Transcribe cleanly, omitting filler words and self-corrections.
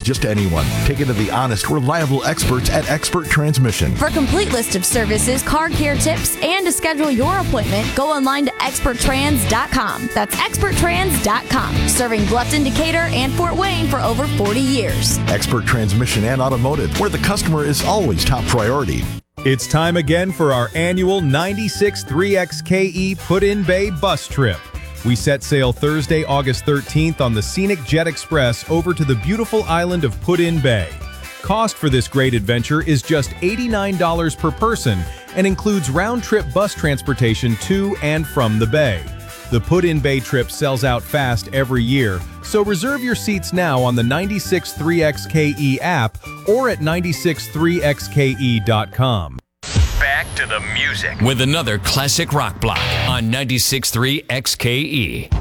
just anyone. Take it to the honest, reliable experts at Expert Transmission. For a complete list of services, car care tips, and to schedule your appointment, go online to experttrans.com. That's experttrans.com. Serving Bluffton, Decatur, and Fort Wayne for over 40 years. Expert Transmission and Automotive, where the customer is always top priority. It's time again for our annual 96.3XKE Put-in Bay bus trip. We set sail Thursday, August 13th on the scenic Jet Express over to the beautiful island of Put-in Bay. Cost for this great adventure is just $89 per person and includes round-trip bus transportation to and from the bay. The Put-in Bay trip sells out fast every year, so reserve your seats now on the 96.3XKE app or at 96.3XKE.com. Back to the music with another classic rock block on 96.3 XKE.